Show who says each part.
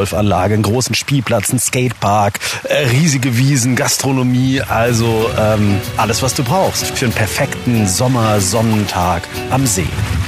Speaker 1: Golfanlage, einen großen Spielplatz, einen Skatepark, riesige Wiesen, Gastronomie, also alles, was du brauchst für einen perfekten Sommersonnentag am See.